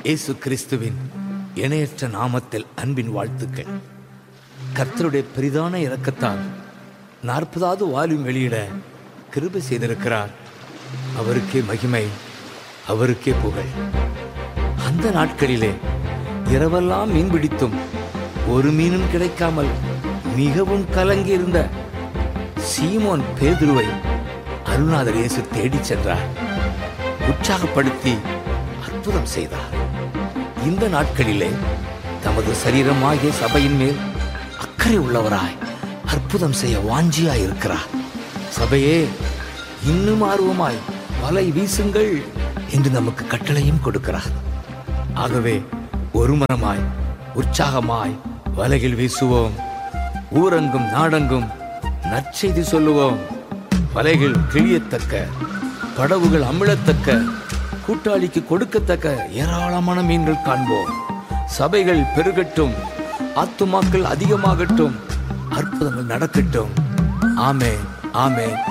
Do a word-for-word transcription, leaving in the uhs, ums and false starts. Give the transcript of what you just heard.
இயேசு கிறிஸ்துவின் இணையற்ற நாமத்தில் அன்பின் வாழ்த்துக்கள். கர்த்தருடைய பெரிதான இரக்கத்தால் நாற்பதாவது வால்யூம் வெளியிட கிருபை செய்திருக்கிறார். அவருக்கே மகிமை, அவருக்கே புகழ். அந்த நாட்களிலே இரவெல்லாம் மீன் பிடித்தும் ஒரு மீனும் கிடைக்காமல் மிகவும் கலங்கியிருந்த சீமோன் பேதுருவை அருள்நாதர் இயேசு தேடிச் சென்றார். உற்சாகப்படுத்தி அற்புதம் செய்தார். இந்த நாட்களிலே தமது சரீரமாகிய சபையின் மேல் அக்கறை உள்ளவராய் அற்புதம் செய்ய வாஞ்சியாய் இருக்கிறார். சபையே, இன்னும் ஆர்வமாய் வலை வீசுங்கள் என்று நமக்கு கட்டளையும் கொடுக்கிறார். ஆகவே ஒரு மனமாய் உற்சாகமாய் வலையில் வீசுவோம். ஊரங்கும் நாடெங்கும் நற்செய்தி சொல்லுவோம். வலைகள் கிழியத்தக்க, படவுகள் அமிழத்தக்க, கூட்டாளிக்கு கொடுக்கத்தக்க ஏராளமான மீன்கள் காண்போம். சபைகள் பெருகட்டும், ஆத்துமாக்கள் அதிகமாகட்டும், அற்புதங்கள் நடக்கட்டும். ஆமென், ஆமென்.